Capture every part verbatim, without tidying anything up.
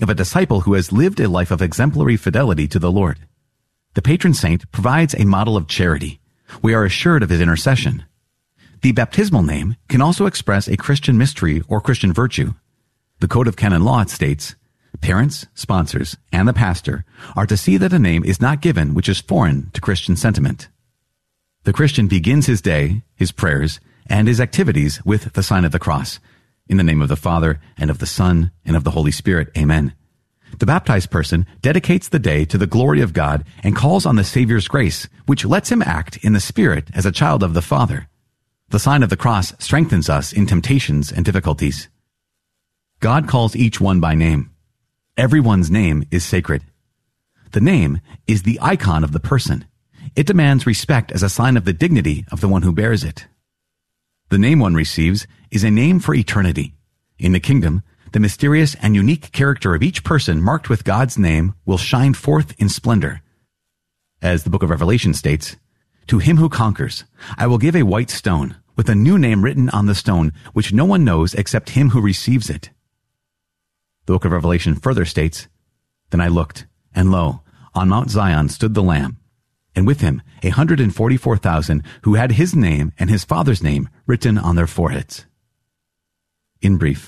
of a disciple who has lived a life of exemplary fidelity to the Lord. The patron saint provides a model of charity. We are assured of his intercession. The baptismal name can also express a Christian mystery or Christian virtue. The Code of Canon Law states, parents, sponsors, and the pastor are to see that a name is not given which is foreign to Christian sentiment. The Christian begins his day, his prayers, and his activities with the sign of the cross. In the name of the Father, and of the Son, and of the Holy Spirit. Amen. The baptized person dedicates the day to the glory of God and calls on the Savior's grace, which lets him act in the Spirit as a child of the Father. The sign of the cross strengthens us in temptations and difficulties. God calls each one by name. Everyone's name is sacred. The name is the icon of the person. It demands respect as a sign of the dignity of the one who bears it. The name one receives is a name for eternity. In the kingdom, the mysterious and unique character of each person marked with God's name will shine forth in splendor. As the book of Revelation states, to him who conquers, I will give a white stone with a new name written on the stone, which no one knows except him who receives it. The book of Revelation further states, then I looked, and lo, on Mount Zion stood the Lamb, and with him a hundred and forty-four thousand who had his name and his Father's name written on their foreheads. In brief,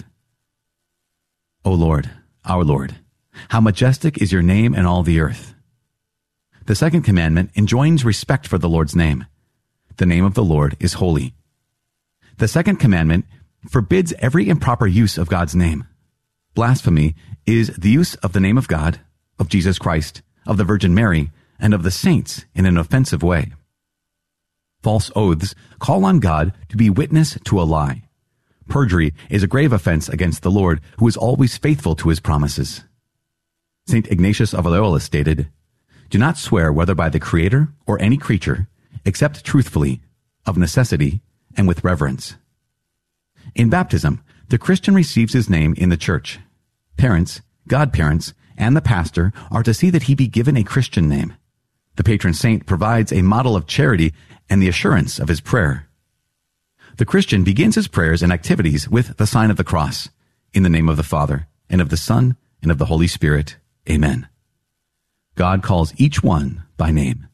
O Lord, our Lord, how majestic is your name in all the earth. The second commandment enjoins respect for the Lord's name. The name of the Lord is holy. The second commandment forbids every improper use of God's name. Blasphemy is the use of the name of God, of Jesus Christ, of the Virgin Mary, and of the saints in an offensive way. False oaths call on God to be witness to a lie. Perjury is a grave offense against the Lord, who is always faithful to his promises. Saint Ignatius of Loyola stated, do not swear whether by the Creator or any creature, except truthfully, of necessity, and with reverence. In baptism, the Christian receives his name in the church. Parents, godparents, and the pastor are to see that he be given a Christian name. The patron saint provides a model of charity and the assurance of his prayer. The Christian begins his prayers and activities with the sign of the cross, in the name of the Father, and of the Son, and of the Holy Spirit. Amen. God calls each one by name.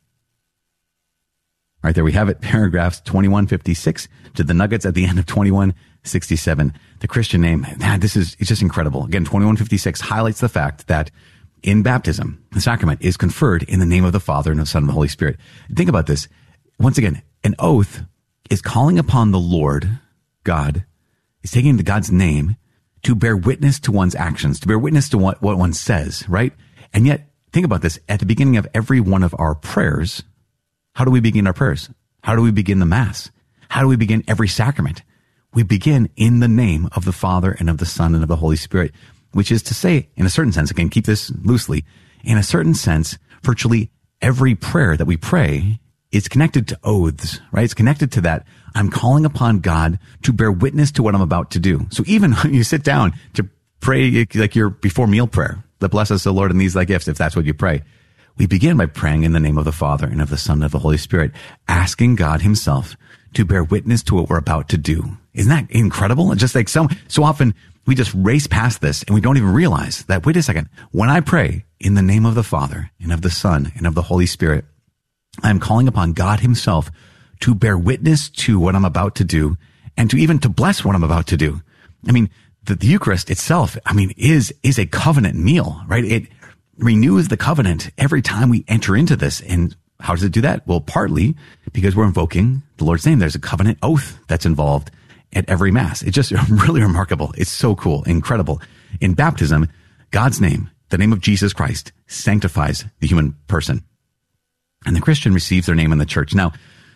All right, there we have it, paragraphs twenty-one fifty-six to the nuggets at the end of twenty-one sixty-seven. The Christian name, man, this is, it's just incredible. Again, twenty-one fifty-six highlights the fact that in baptism, the sacrament is conferred in the name of the Father and the Son and the Holy Spirit. Think about this. Once again, an oath is calling upon the Lord, God, is taking God's name to bear witness to one's actions, to bear witness to what, what one says, right? And yet, think about this. At the beginning of every one of our prayers, how do we begin our prayers? How do we begin the Mass? How do we begin every sacrament? We begin in the name of the Father and of the Son and of the Holy Spirit, which is to say, in a certain sense, again, keep this loosely, in a certain sense, virtually every prayer that we pray is connected to oaths, right? It's connected to that. I'm calling upon God to bear witness to what I'm about to do. So even when you sit down to pray, like your before meal prayer, that bless us the Lord in these thy gifts, if that's what you pray, we begin by praying in the name of the Father and of the Son and of the Holy Spirit, asking God himself to bear witness to what we're about to do. Isn't that incredible? Just like so, so often we just race past this and we don't even realize that, wait a second, when I pray in the name of the Father and of the Son and of the Holy Spirit, I'm calling upon God himself to bear witness to what I'm about to do and to even to bless what I'm about to do. I mean, the, the Eucharist itself, I mean, is, is a covenant meal, right? It renews the covenant every time we enter into this. And how does it do that? Well, partly because we're invoking the Lord's name. There's a covenant oath that's involved at every Mass. It's just really remarkable. It's so cool, incredible. In baptism, God's name, the name of Jesus Christ, sanctifies the human person. And the Christian receives their name in the church. Now,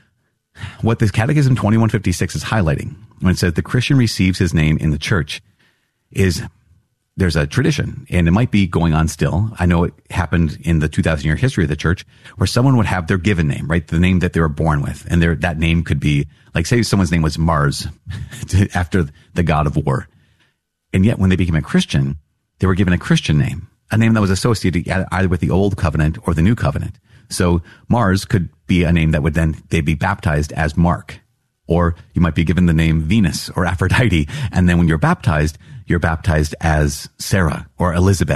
what this Catechism twenty-one fifty-six is highlighting when it says the Christian receives his name in the church is there's a tradition, and it might be going on still. I know it happened in the two thousand year history of the church where someone would have their given name, right? The name that they were born with. And their, that name could be, like, say someone's name was Mars after the god of war. And yet when they became a Christian, they were given a Christian name, a name that was associated either with the old covenant or the new covenant. So Mars could be a name that would then, they'd be baptized as Mark, or you might be given the name Venus or Aphrodite. And then when you're baptized, you're baptized as Sarah or Elizabeth.